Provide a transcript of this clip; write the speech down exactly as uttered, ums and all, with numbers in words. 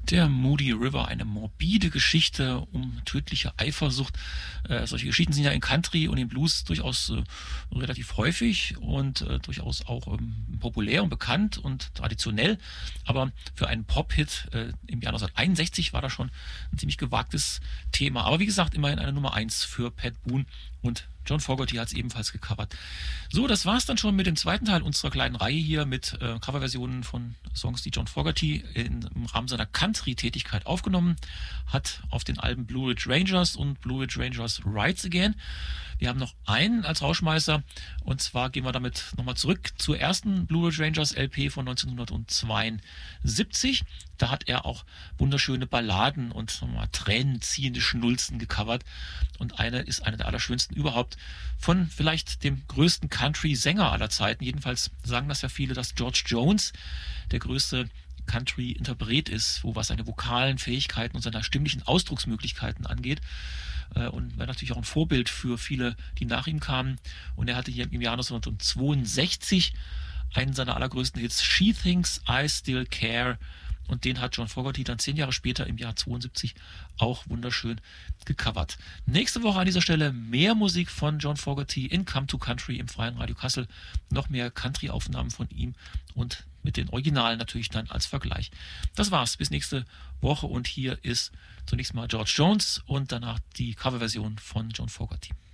Der Moody River, eine morbide Geschichte um tödliche Eifersucht. Äh, solche Geschichten sind ja in Country und im Blues durchaus äh, relativ häufig und äh, durchaus auch ähm, populär und bekannt und traditionell. Aber für einen Pop-Hit äh, im Jahr neunzehnhunderteinundsechzig war das schon ein ziemlich gewagtes Thema. Aber wie gesagt, immerhin eine Nummer eins für Pat Boone, und John Fogerty hat es ebenfalls gecovert. So, das war's dann schon mit dem zweiten Teil unserer kleinen Reihe hier mit äh, Coverversionen von Songs, die John Fogerty in, im Rahmen seiner Country-Tätigkeit aufgenommen hat auf den Alben Blue Ridge Rangers und Blue Ridge Rangers Rides Again. Wir haben noch einen als Rauschmeißer, und zwar gehen wir damit nochmal zurück zur ersten Blue Ridge Rangers L P von neunzehnhundertzweiundsiebzig. Da hat er auch wunderschöne Balladen und nochmal tränenziehende Schnulzen gecovert. Und eine ist eine der allerschönsten überhaupt von vielleicht dem größten Country-Sänger aller Zeiten. Jedenfalls sagen das ja viele, dass George Jones der größte Country-Interpret ist, wo was seine vokalen Fähigkeiten und seine stimmlichen Ausdrucksmöglichkeiten angeht. Und war natürlich auch ein Vorbild für viele, die nach ihm kamen. Und er hatte hier im Jahr neunzehnhundertzweiundsechzig einen seiner allergrößten Hits, She Thinks I Still Care. Und den hat John Fogerty dann zehn Jahre später im Jahr zweiundsiebzig auch wunderschön gecovert. Nächste Woche an dieser Stelle mehr Musik von John Fogerty in Come to Country im Freien Radio Kassel. Noch mehr Country-Aufnahmen von ihm und mit den Originalen natürlich dann als Vergleich. Das war's, bis nächste Woche, und hier ist zunächst mal George Jones und danach die Coverversion von John Fogerty.